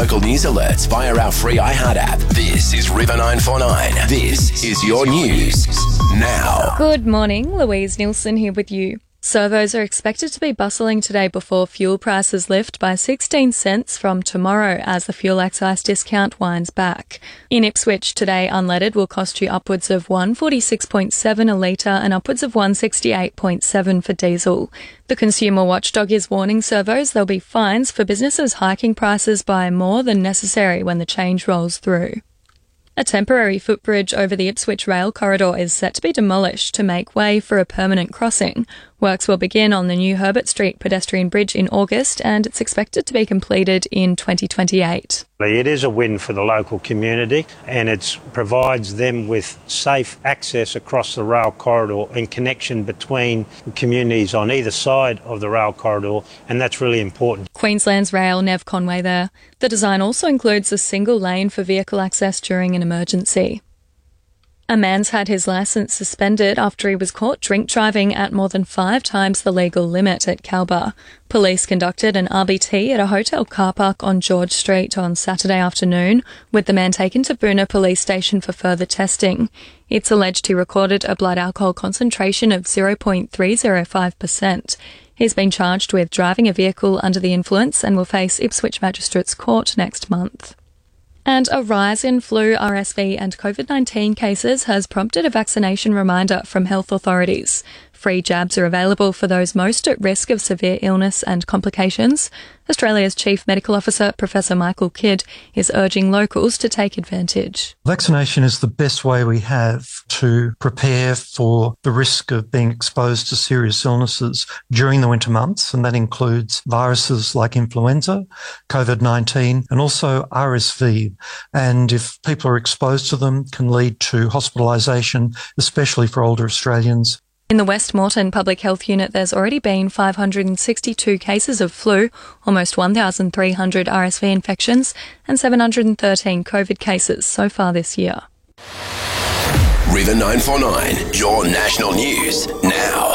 local news alerts via our free iHeart app. This is River 949. This is your news now. Good morning, Louise Nielsen here with you. Servos are expected to be bustling today before fuel prices lift by 16 cents from tomorrow as the fuel excise discount winds back. In Ipswich today, unleaded will cost you upwards of $146.7 a litre and upwards of $168.7 for diesel. The consumer watchdog is warning servos there'll be fines for businesses hiking prices by more than necessary when the change rolls through. A temporary footbridge over the Ipswich rail corridor is set to be demolished to make way for a permanent crossing. Works will begin on the new Herbert Street pedestrian bridge in August, and it's expected to be completed in 2028. It is a win for the local community, and it provides them with safe access across the rail corridor and connection between communities on either side of the rail corridor, and that's really important. Queensland's Rail Nev Conway there. The design also includes a single lane for vehicle access during an emergency. A man's had his licence suspended after he was caught drink driving at more than 5 times the legal limit at Calba. Police conducted an RBT at a hotel car park on George Street on Saturday afternoon, with the man taken to Boonah Police Station for further testing. It's alleged he recorded a blood alcohol concentration of 0.305%. He's been charged with driving a vehicle under the influence and will face Ipswich Magistrates Court next month. And a rise in flu, RSV and COVID-19 cases has prompted a vaccination reminder from health authorities. Free jabs are available for those most at risk of severe illness and complications. Australia's Chief Medical Officer, Professor Michael Kidd, is urging locals to take advantage. Vaccination is the best way we have to prepare for the risk of being exposed to serious illnesses during the winter months, and that includes viruses like influenza, COVID-19 and also RSV. And if people are exposed to them, can lead to hospitalisation, especially for older Australians. In the West Moreton Public Health Unit, there's already been 562 cases of flu, almost 1,300 RSV infections and 713 COVID cases so far this year. River 949, your national news now.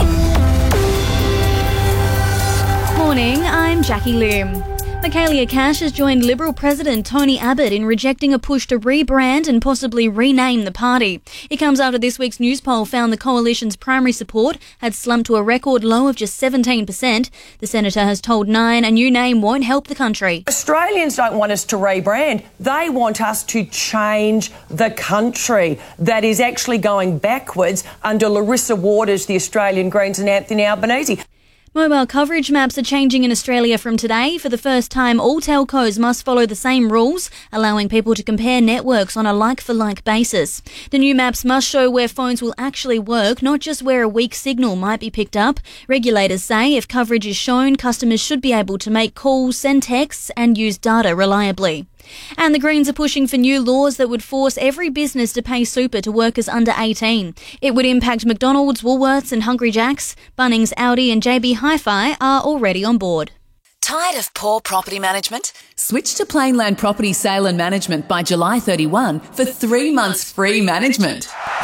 Morning, I'm Jackie Loom. Michaelia Cash has joined Liberal President Tony Abbott in rejecting a push to rebrand and possibly rename the party. It comes after this week's news poll found the coalition's primary support had slumped to a record low of just 17%. The senator has told Nine a new name won't help the country. Australians don't want us to rebrand. They want us to change the country that is actually going backwards under Larissa Waters, the Australian Greens, and Anthony Albanese. Mobile coverage maps are changing in Australia from today. For the first time, all telcos must follow the same rules, allowing people to compare networks on a like-for-like basis. The new maps must show where phones will actually work, not just where a weak signal might be picked up. Regulators say if coverage is shown, customers should be able to make calls, send texts and use data reliably. And the Greens are pushing for new laws that would force every business to pay super to workers under 18. It would impact McDonald's, Woolworths and Hungry Jack's. Bunnings, Audi and JB Hi-Fi are already on board. Tired of poor property management? Switch to Plainland Property Sale and Management by July 31 for 3 months free management.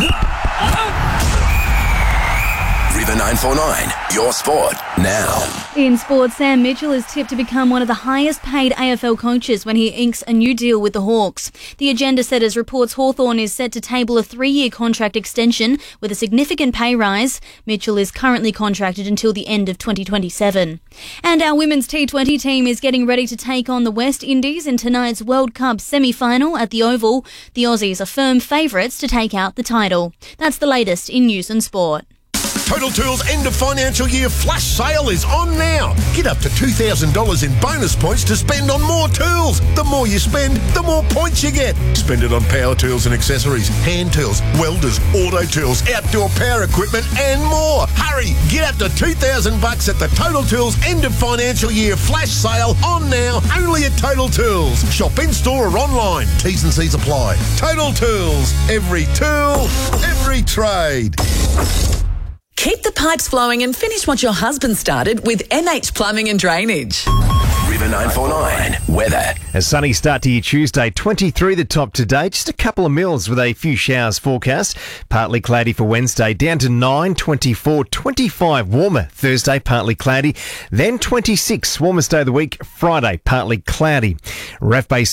River 949, your sport now. In sports, Sam Mitchell is tipped to become one of the highest paid AFL coaches when he inks a new deal with the Hawks. The agenda setters reports Hawthorn is set to table a 3-year contract extension with a significant pay rise. Mitchell is currently contracted until the end of 2027. And our women's T20 team is getting ready to take on the West Indies in tonight's World Cup semi-final at the Oval. The Aussies are firm favourites to take out the title. That's the latest in news and sport. Total Tools end of financial year flash sale is on now. Get up to $2,000 in bonus points to spend on more tools. The more you spend, the more points you get. Spend it on power tools and accessories, hand tools, welders, auto tools, outdoor power equipment and more. Hurry, get up to $2,000 at the Total Tools end of financial year flash sale on now, only at Total Tools. Shop in store or online. T's and C's apply. Total Tools, every tool, every trade. Keep the pipes flowing and finish what your husband started with NH Plumbing and Drainage. River 949 weather. A sunny start to your Tuesday, 23 the top today. Just a couple of mils with a few showers forecast. Partly cloudy for Wednesday, down to 9, 24, 25 warmer. Thursday, partly cloudy. Then 26, warmest day of the week. Friday, partly cloudy. RAF Base